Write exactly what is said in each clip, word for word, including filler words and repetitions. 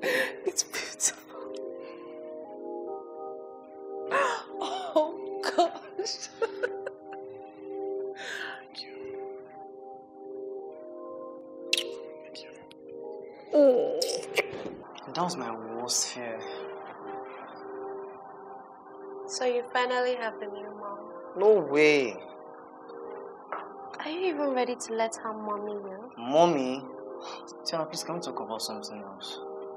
It's beautiful. Oh, gosh. Thank you. Thank you. Oh. That was my worst fear. So you finally have a new mom? No way. Are you even ready to let her mommy you? Mommy? Tiana, please can we talk about something else?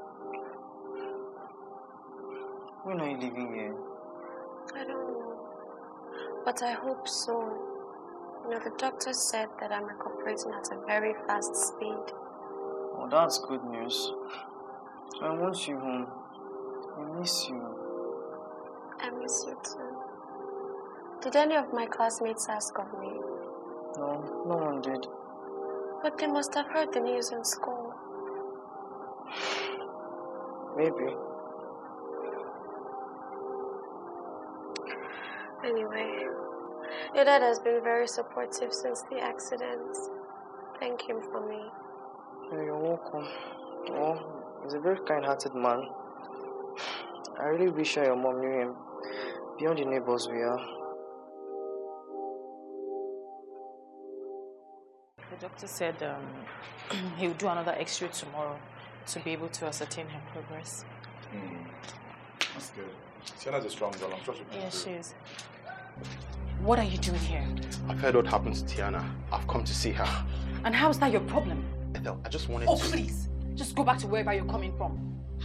When are you leaving here? I don't know. But I hope soon. You know, the doctor said that I'm recuperating at a very fast speed. Oh, that's good news. I want you home. I miss you. I miss you too. Did any of my classmates ask of me? No, no one did. But they must have heard the news in school. Maybe. Anyway, your dad has been very supportive since the accident. Thank him for me. Yeah, you're welcome. Oh, he's a very kind-hearted man. I really wish I and your mom knew him. Beyond the neighbors we are. The doctor said um, he will do another X-ray tomorrow to be able to ascertain her progress. Mm. That's good. Tiana's a strong girl. I'm sure she can. Yes, she is. What are you doing here? I've heard what happened to Tiana. I've come to see her. And how is that your problem? Ethel, I just wanted oh, to... Oh, please. Just go back to wherever you're coming from.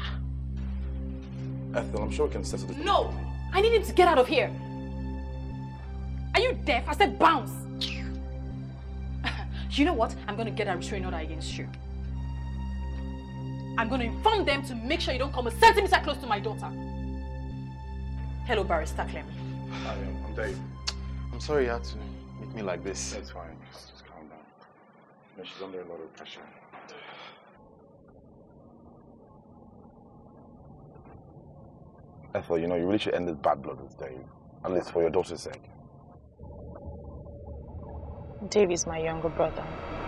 Ethel, I'm sure we can settle this. No! I need him to get out of here. Are you deaf? I said bounce. You know what? I'm going to get a restraining order against you. I'm going to inform them to make sure you don't come a centimeter close to my daughter. Hello, Barrister Clem. Hi, I'm Dave. I'm sorry you had to make me like this. It's fine. Just, just calm down. You know, she's under a lot of pressure. Ethel, you know, you really should end this bad blood with Dave. At least for your daughter's sake. Dave is my younger brother.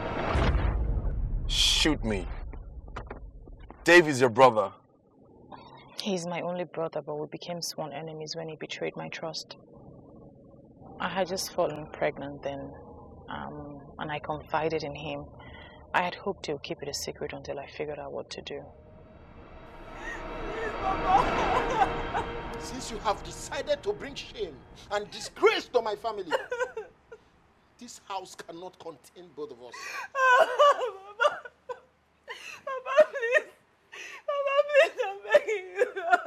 Shoot me. Dave is your brother. He's my only brother, but we became sworn enemies when he betrayed my trust. I had just fallen pregnant then, um, and I confided in him. I had hoped he'll keep it a secret until I figured out what to do. Since you have decided to bring shame and disgrace to my family, this house cannot contain both of us. Papa, Papa, please. Papa, please, I'm begging you.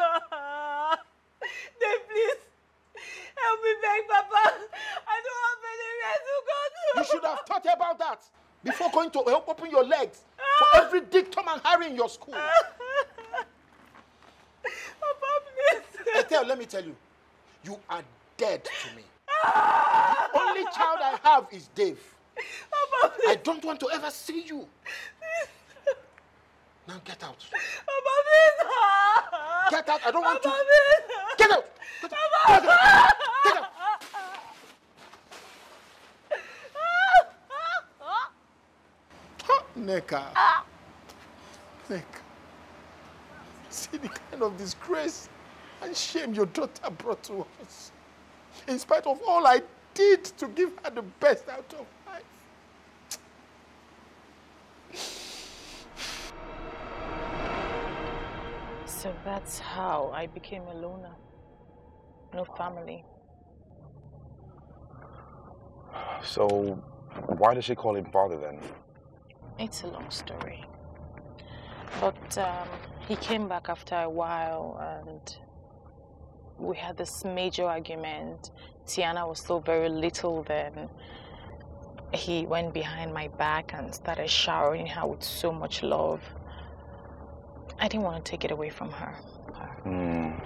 Dave, please. Help me beg, Papa. I don't have anywhere to go to. You should have thought about that before going to help open your legs for every Dick, Tom, and Harry in your school. Papa, please. Ethel, let me tell you, you are dead to me. The only child I have is Dave. Papa, please. I don't want to ever see you. Now get out. Papa, please. Get out. I don't want Papa, to. Please. Get out. Get out. Papa. Get out. Get out. Huh, Neka. Neka. See the kind of disgrace and shame your daughter brought to us. In spite of all I did to give her the best out of life. So that's how I became a loner. No family. So, why does she call him father then? It's a long story. But um, he came back after a while and we had this major argument. Tiana was still very little then. He went behind my back and started showering her with so much love. I didn't want to take it away from her. Mm.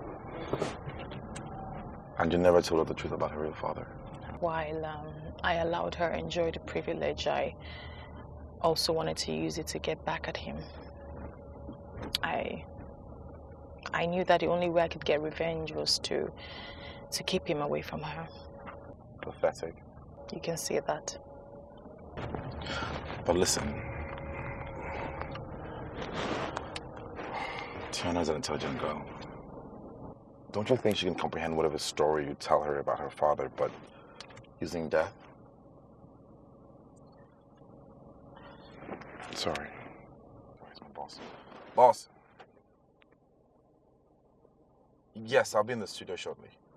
And you never told her the truth about her real father? While um, I allowed her enjoy the privilege, I also wanted to use it to get back at him. I I knew that the only way I could get revenge was to to keep him away from her. Pathetic. You can see that. But listen. Tiana's an intelligent girl. Don't you think she can comprehend whatever story you tell her about her father, but using death? Sorry. Where's my boss? Boss! Yes, I'll be in the studio shortly.